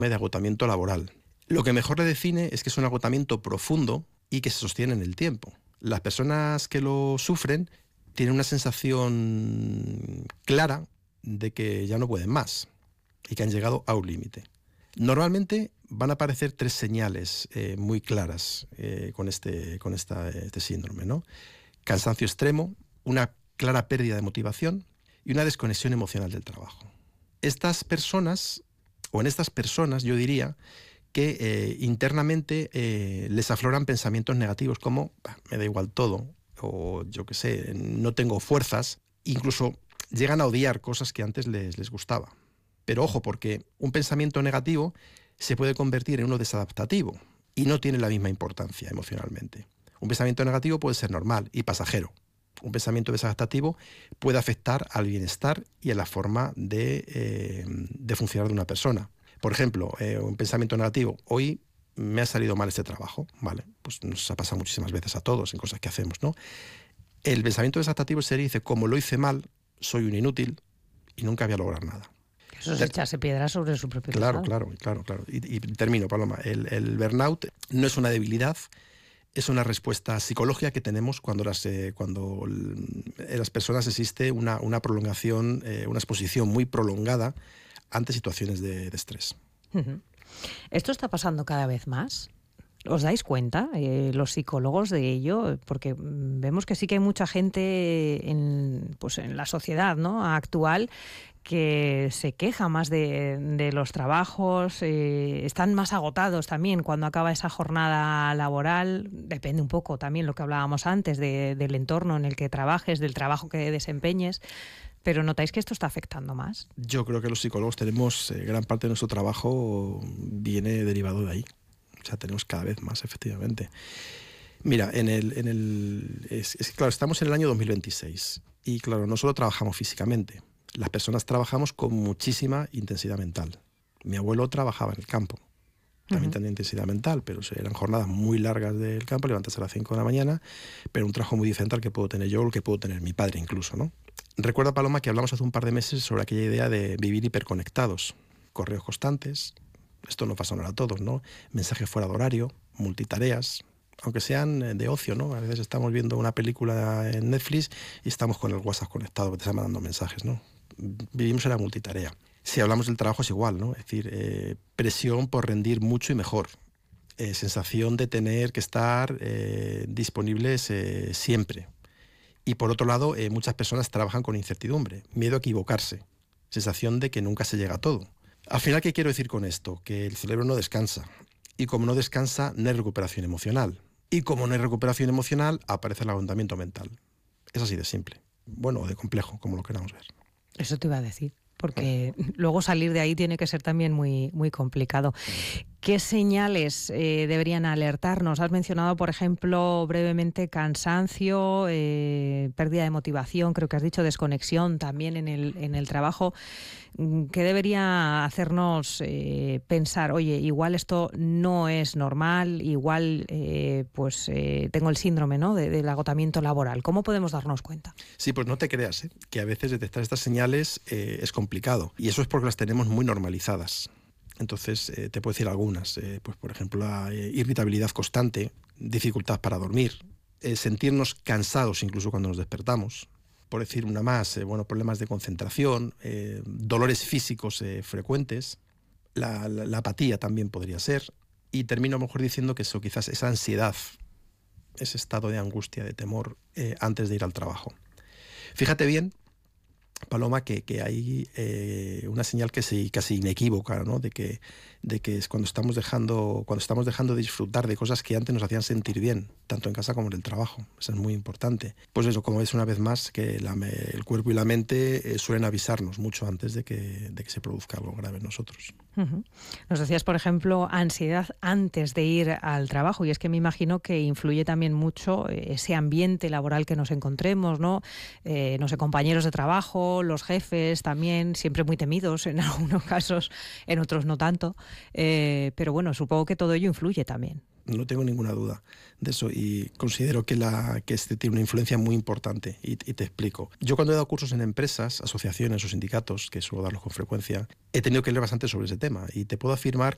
de agotamiento laboral. Lo que mejor le define es que es un agotamiento profundo y que se sostiene en el tiempo. Las personas que lo sufren tienen una sensación clara de que ya no pueden más y que han llegado a un límite. Normalmente van a aparecer 3 señales muy claras con este síndrome, ¿no? Cansancio extremo, una clara pérdida de motivación y una desconexión emocional del trabajo. En estas personas yo diría que internamente les afloran pensamientos negativos como me da igual todo, o yo qué sé, no tengo fuerzas, incluso llegan a odiar cosas que antes les gustaba. Pero ojo, porque un pensamiento negativo se puede convertir en uno desadaptativo y no tiene la misma importancia emocionalmente. Un pensamiento negativo puede ser normal y pasajero. Un pensamiento desadaptativo puede afectar al bienestar y a la forma de funcionar de una persona. Por ejemplo, un pensamiento negativo, hoy me ha salido mal este trabajo, ¿vale? Pues nos ha pasado muchísimas veces a todos en cosas que hacemos, ¿no? El pensamiento desadaptativo sería, dice, como lo hice mal, soy un inútil y nunca voy a lograr nada. Eso es echarse piedras sobre su propio tejado. Claro. Y termino, Paloma. El burnout no es una debilidad, es una respuesta psicológica que tenemos cuando en las personas existe una prolongación, una exposición muy prolongada ante situaciones de estrés. ¿Esto está pasando cada vez más? ¿Os dais cuenta, los psicólogos, de ello? Porque vemos que sí que hay mucha gente en la sociedad, ¿no?, actual, que se queja más de los trabajos, están más agotados también cuando acaba esa jornada laboral. Depende un poco también lo que hablábamos antes del entorno en el que trabajes, del trabajo que desempeñes. ¿Pero notáis que esto está afectando más? Yo creo que los psicólogos tenemos, gran parte de nuestro trabajo viene derivado de ahí. O sea, tenemos cada vez más, efectivamente. Mira, claro, estamos en el año 2026 y claro, no solo trabajamos físicamente, las personas trabajamos con muchísima intensidad mental. Mi abuelo trabajaba en el campo, también tenía intensidad mental, pero eran jornadas muy largas del campo, levantarse a las 5 de la mañana, pero un trabajo muy diferente al que puedo tener yo o el que puedo tener mi padre incluso, ¿no? Recuerda, Paloma, que hablamos hace un par de meses sobre aquella idea de vivir hiperconectados, correos constantes, esto nos pasa ahora a todos, ¿no? Mensajes fuera de horario, multitareas, aunque sean de ocio, ¿no? A veces estamos viendo una película en Netflix y estamos con el WhatsApp conectado, que te está mandando mensajes, ¿no? Vivimos en la multitarea. Si hablamos del trabajo es igual, ¿no? Es decir, presión por rendir mucho y mejor, sensación de tener que estar disponibles siempre. Y por otro lado, muchas personas trabajan con incertidumbre, miedo a equivocarse, sensación de que nunca se llega a todo. Al final, ¿qué quiero decir con esto? Que el cerebro no descansa. Y como no descansa, no hay recuperación emocional. Y como no hay recuperación emocional, aparece el agotamiento mental. Es así de simple. Bueno, o de complejo, como lo queramos ver. Eso te iba a decir, porque luego salir de ahí tiene que ser también muy, muy complicado. ¿Qué señales deberían alertarnos? Has mencionado, por ejemplo, brevemente cansancio, pérdida de motivación, creo que has dicho desconexión también en el trabajo. ¿Qué debería hacernos pensar, oye, igual esto no es normal, igual tengo el síndrome, ¿no?, del agotamiento laboral? ¿Cómo podemos darnos cuenta? Sí, pues no te creas, que a veces detectar estas señales es complicado. Y eso es porque las tenemos muy normalizadas. Entonces, te puedo decir algunas. Pues, por ejemplo, la irritabilidad constante, dificultad para dormir, sentirnos cansados incluso cuando nos despertamos. Por decir una más, problemas de concentración, dolores físicos frecuentes, la apatía también podría ser. Y termino a lo mejor diciendo que eso, quizás esa ansiedad, ese estado de angustia, de temor antes de ir al trabajo. Fíjate bien, Paloma, que hay una señal que sí, casi inequívoca, ¿no?, de que es cuando estamos dejando de disfrutar de cosas que antes nos hacían sentir bien, tanto en casa como en el trabajo. Eso es muy importante. Pues eso, como ves una vez más, que el cuerpo y la mente suelen avisarnos mucho antes de que se produzca algo grave en nosotros. Nos decías, por ejemplo, ansiedad antes de ir al trabajo, y es que me imagino que influye también mucho ese ambiente laboral que nos encontremos, ¿no? No sé, compañeros de trabajo, los jefes también, siempre muy temidos en algunos casos, en otros no tanto, pero bueno, supongo que todo ello influye también. No tengo ninguna duda de eso y considero que este tiene una influencia muy importante y te explico. Yo cuando he dado cursos en empresas, asociaciones o sindicatos, que suelo darlos con frecuencia, he tenido que leer bastante sobre ese tema y te puedo afirmar